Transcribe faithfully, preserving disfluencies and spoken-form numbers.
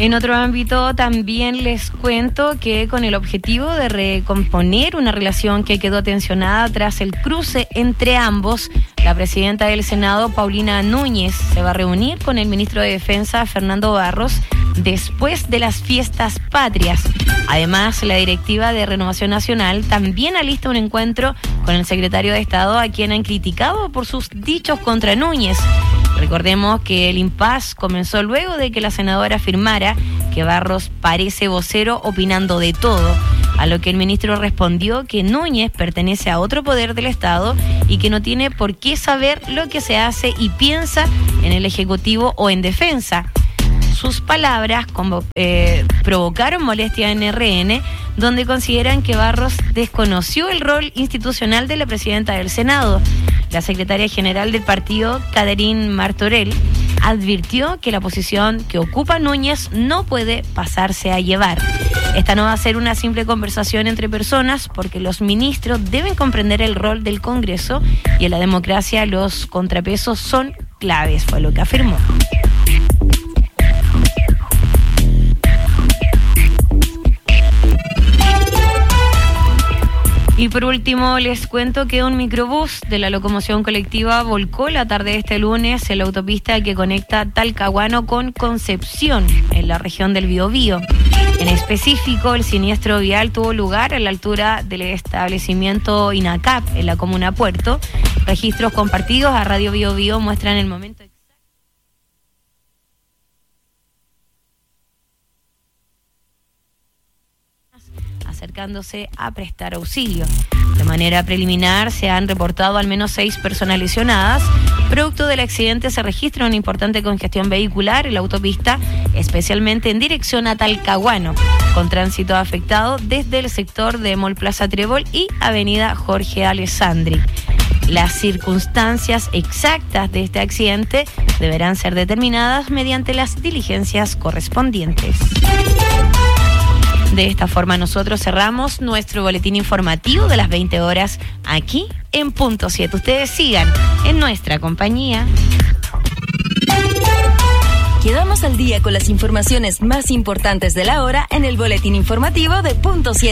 En otro ámbito, también les cuento que con el objetivo de recomponer una relación que quedó tensionada tras el cruce entre ambos, la presidenta del Senado, Paulina Núñez, se va a reunir con el ministro de Defensa, Fernando Barros, después de las fiestas patrias. Además, la directiva de Renovación Nacional también alista un encuentro con el secretario de Estado, a quien han criticado por sus dichos contra Núñez. Recordemos que el impasse comenzó luego de que la senadora afirmara que Barros parece vocero opinando de todo, a lo que el ministro respondió que Núñez pertenece a otro poder del Estado y que no tiene por qué saber lo que se hace y piensa en el Ejecutivo o en Defensa. Sus palabras como, eh, provocaron molestia en R N, donde consideran que Barros desconoció el rol institucional de la presidenta del Senado. La secretaria general del partido, Catherine Martorell, advirtió que la posición que ocupa Núñez no puede pasarse a llevar. Esta no va a ser una simple conversación entre personas, porque los ministros deben comprender el rol del Congreso y en la democracia los contrapesos son claves, fue lo que afirmó. Y por último, les cuento que un microbús de la locomoción colectiva volcó la tarde de este lunes en la autopista que conecta Talcahuano con Concepción, en la región del Biobío. En específico, el siniestro vial tuvo lugar a la altura del establecimiento INACAP, en la comuna Puerto. Registros compartidos a Radio Biobío muestran el momento exacto acercándose a prestar auxilio. De manera preliminar se han reportado al menos seis personas lesionadas. Producto del accidente se registra una importante congestión vehicular en la autopista, especialmente en dirección a Talcahuano, con tránsito afectado desde el sector de Mall Plaza Trébol y Avenida Jorge Alessandri. Las circunstancias exactas de este accidente deberán ser determinadas mediante las diligencias correspondientes. De esta forma nosotros cerramos nuestro boletín informativo de las veinte horas aquí en Punto siete. Ustedes sigan en nuestra compañía. Quedamos al día con las informaciones más importantes de la hora en el boletín informativo de Punto siete.